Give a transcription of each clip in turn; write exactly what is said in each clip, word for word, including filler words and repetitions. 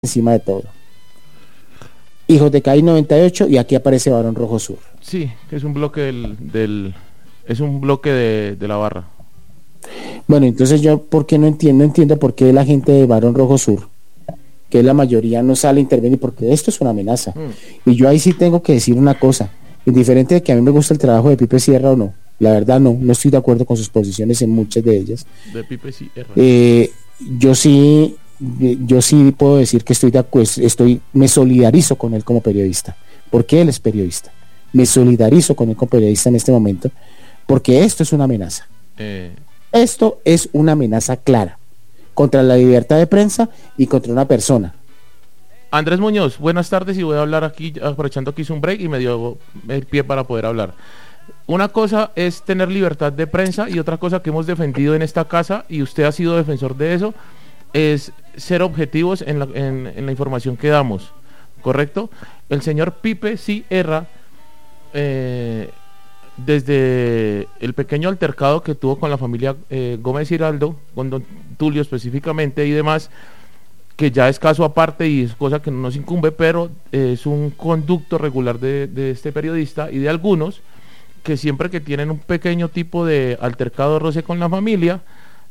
encima de todo. Hijos de Caín noventa y ocho y aquí aparece Barón Rojo Sur. Sí, que es un bloque del, del es un bloque de, de la barra. Bueno, entonces yo, ¿por qué no entiendo? Entiendo por qué la gente de Barón Rojo Sur, que es la mayoría, no sale a intervenir, porque esto es una amenaza. Mm. Y yo ahí sí tengo que decir una cosa, indiferente de que a mí me gusta el trabajo de Pipe Sierra o no, la verdad no, no estoy de acuerdo con sus posiciones en muchas de ellas. De Pipe Sierra. Eh, yo sí, yo sí puedo decir que estoy de acuerdo, estoy, me solidarizo con él como periodista, porque él es periodista. Me solidarizo con él como periodista en este momento, porque esto es una amenaza. Eh. Esto es una amenaza clara contra la libertad de prensa y contra una persona. Andrés Muñoz, buenas tardes, y voy a hablar aquí, aprovechando que hice un break y me dio el pie para poder hablar. Una cosa es tener libertad de prensa y otra cosa que hemos defendido en esta casa, y usted ha sido defensor de eso, es ser objetivos en la, en, en la información que damos, ¿correcto? El señor Pipe Sierra, eh, desde el pequeño altercado que tuvo con la familia eh, Gómez Giraldo, con don Tulio específicamente y demás, que ya es caso aparte y es cosa que no nos incumbe, pero eh, es un conducto regular de, de este periodista y de algunos que siempre que tienen un pequeño tipo de altercado roce con la familia,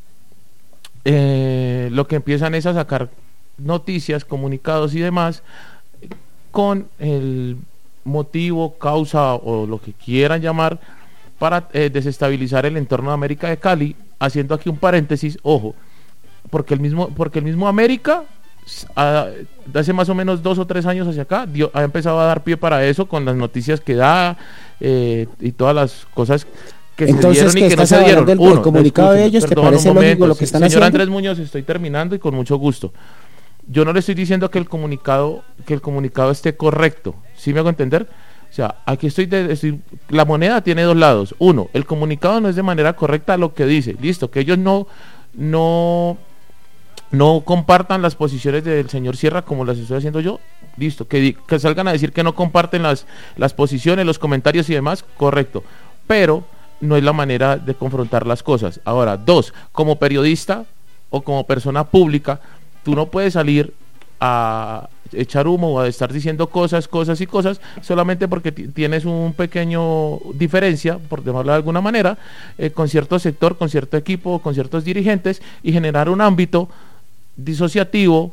eh, lo que empiezan es a sacar noticias, comunicados y demás con el motivo, causa o lo que quieran llamar para eh, desestabilizar el entorno de América de Cali, haciendo aquí un paréntesis, ojo, porque el mismo, porque el mismo América a, hace más o menos dos o tres años hacia acá dio, ha empezado a dar pie para eso con las noticias que da eh, y todas las cosas que entonces, se dieron y que no se dieron. Del, Uno, el comunicado de ellos, perdón, ¿te parece momento, lógico lo que están señor haciendo? Andrés Muñoz, estoy terminando y con mucho gusto. Yo no le estoy diciendo que el comunicado que el comunicado esté correcto, ¿sí me hago entender? O sea, aquí estoy, de, estoy la moneda tiene dos lados. Uno, el comunicado no es de manera correcta lo que dice, listo, que ellos no no no compartan las posiciones del señor Sierra como las estoy haciendo yo, listo, que, que salgan a decir que no comparten las, las posiciones, los comentarios y demás, correcto, pero no es la manera de confrontar las cosas. Ahora, dos, como periodista o como persona pública, tú no puedes salir a echar humo o a estar diciendo cosas, cosas y cosas solamente porque tienes un pequeño diferencia, por llamarlo de alguna manera, eh, con cierto sector, con cierto equipo, con ciertos dirigentes, y generar un ámbito disociativo,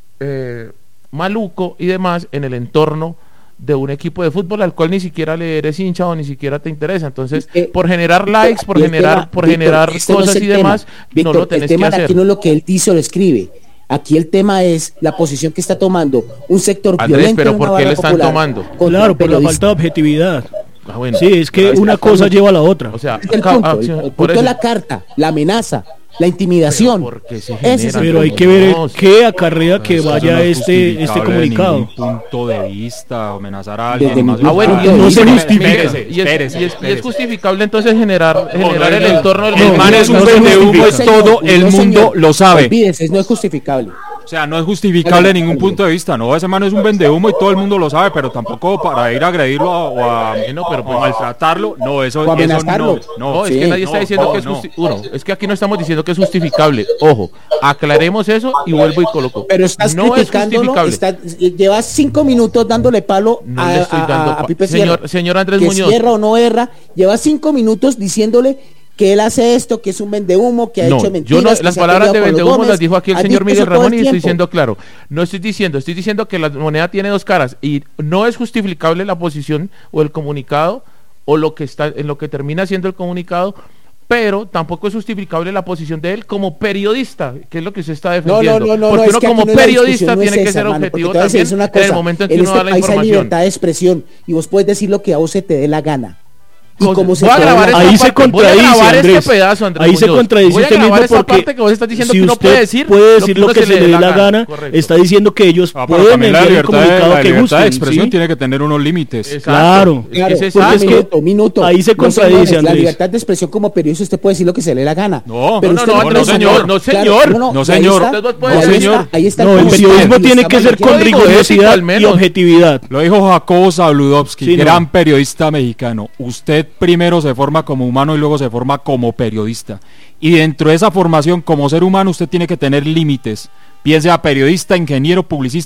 eh, maluco y demás en el entorno de un equipo de fútbol al cual ni siquiera le eres hincha o ni siquiera te interesa. Entonces, eh, por generar likes, por generar, tema, por Víctor, generar este cosas no y tema. demás, Víctor, no lo tenés el tema que hacer. Aquí no es lo que él dice o lo escribe. Aquí el tema es la posición que está tomando un sector Andrés, violento. pero ¿por qué le están tomando? Claro, por la falta de objetividad. Ah, bueno, sí, es que una cosa punto. lleva a la otra. O sea, el punto, el, el punto es la carta, la amenaza, la intimidación. Pero, pero hay que ver qué acarrea que vaya no este este comunicado. Punto de vista, amenazar a alguien. Más ah, bueno, y no se justifica. Y es justificable entonces generar generar el entorno del el man es un vendehumo y todo el mundo lo sabe. Olvídese, no es justificable. O sea, no es justificable de ningún punto de vista, no, ese man es un vendehumo y todo el mundo lo sabe, pero tampoco para ir a agredirlo o a, no, pero pues, maltratarlo, no, eso, o eso no, no, no, es sí, que nadie no, está diciendo no, que es justi- no. Uno, es que aquí no estamos diciendo que es justificable, ojo, aclaremos eso y vuelvo y coloco. Pero estás no es justificable. Está, llevas cinco minutos dándole palo no a, le estoy dando a, a Pipe señor, Sierra, señor Andrés que Muñoz. Si erra o no erra, llevas cinco minutos diciéndole que él hace esto, que es un vendehumo, que ha no, hecho mentiras. Yo no, las palabras de vendehumo las dijo aquí el señor Miguel Ramón y tiempo. estoy diciendo claro. No estoy diciendo, estoy diciendo que la moneda tiene dos caras y no es justificable la posición o el comunicado o lo que está en lo que termina siendo el comunicado, pero tampoco es justificable la posición de él como periodista, que es lo que usted está defendiendo. No, no, no, porque no, uno es que como no periodista no tiene es que esa, ser mano, objetivo también una cosa, en el momento en que en uno este da la país información. Hay libertad de expresión y vos puedes decir lo que a vos se te dé la gana. Y como se voy a grabar esta ahí parte, se contradice, voy a grabar Andrés. Este pedazo, Andrés ahí Muñoz. se contradice voy a usted mismo esta porque parte que vos estás diciendo si que no usted puede decir puede decir lo que, lo que se le dé la gana, correcto. Está diciendo que ellos ah, pueden enviar el comunicado de, que gusten. gusten. La expresión ¿sí? tiene que tener unos límites. Exacto. Claro, claro, es, porque es que, minuto, minuto. Ahí se contradice, no, Andrés. La libertad de expresión como periodista, usted puede decir lo que se le dé la gana. No, pero no, usted no, no, no, señor, no, señor. Claro, no, no, señor. No, señor. Ahí está. No, el periodismo tiene que ser con rigurosidad y objetividad. Lo dijo Jacobo Zabludovsky, gran periodista mexicano. Usted primero se forma como humano y luego se forma como periodista. Y dentro de esa formación como ser humano usted tiene que tener límites. bien sea periodista, ingeniero, publicista,